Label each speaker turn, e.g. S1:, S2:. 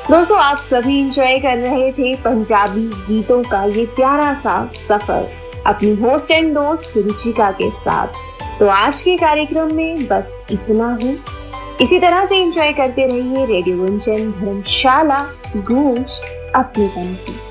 S1: दोस्तों, आप सभी एंजॉय कर रहे थे पंजाबी गीतों का ये प्यारा सा सफर अपनी होस्ट एंड दोस्त रुचिका के साथ। तो आज के कार्यक्रम में बस इतना ही। इसी तरह से एंजॉय करते रहिए रेडियो गुंजन धर्मशाला, गूंज अपने मन की।